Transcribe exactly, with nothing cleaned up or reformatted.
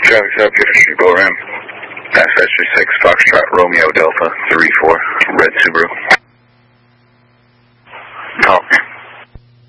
Traffic South Peter Street, Bull Ram. Dispatch three six, Foxtrot, Romeo, Delta, three four, red Subaru.